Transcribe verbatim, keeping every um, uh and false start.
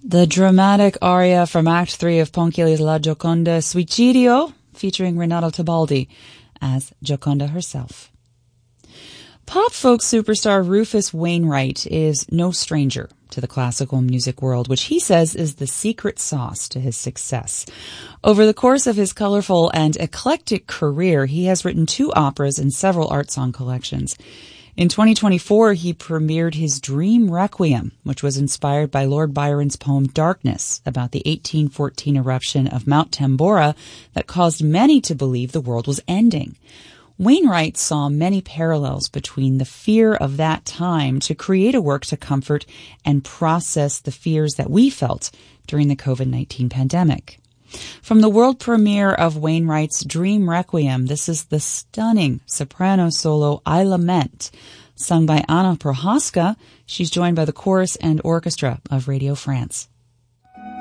The dramatic aria from Act three of Ponchielli's La Gioconda, Suicidio, featuring Renato Tebaldi as Gioconda herself. Pop folk superstar Rufus Wainwright is no stranger to the classical music world, which he says is the secret sauce to his success. Over the course of his colorful and eclectic career, he has written two operas and several art song collections. In twenty twenty-four, he premiered his Dream Requiem, which was inspired by Lord Byron's poem Darkness, about the eighteen fourteen eruption of Mount Tambora that caused many to believe the world was ending. Wainwright saw many parallels between the fear of that time to create a work to comfort and process the fears that we felt during the covid nineteen pandemic. From the world premiere of Wainwright's Dream Requiem, this is the stunning soprano solo I Lament, sung by Anna Prohaska. She's joined by the chorus and orchestra of Radio France.